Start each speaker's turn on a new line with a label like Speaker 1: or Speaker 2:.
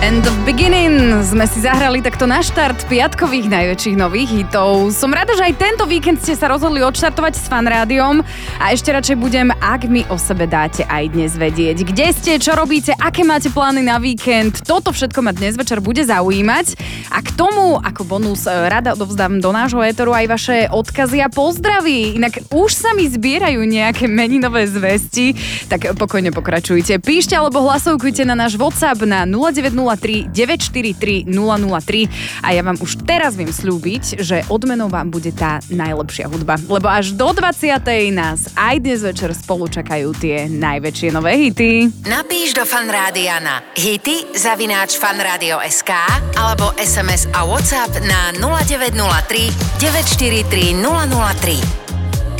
Speaker 1: And the beginning sme si zahrali takto na štart piatkových najväčších nových hitov. Som rada, že aj tento víkend ste sa rozhodli odštartovať s Fan Rádiom a ešte radšej budem, ak mi o sebe dáte aj dnes vedieť. Kde ste, čo robíte, aké máte plány na víkend, toto všetko ma dnes večer bude zaujímať. A k tomu, ako bonus, rada odovzdám do nášho éteru aj vaše odkazy a pozdraví. Inak už sa mi zbierajú nejaké meninové zvesti, tak pokojne pokračujte. Píšte alebo hlasovkujte na náš WhatsApp na 0903 943 003 a ja vám už teraz viem sľúbiť, že odmenou vám bude tá najlepšia hudba. Lebo až do 20. nás aj dnes večer spolu čakajú tie najväčšie nové hity.
Speaker 2: Napíš do Fan Rádia na hity@fanradio.sk alebo SMS a WhatsApp na 0903 943 003.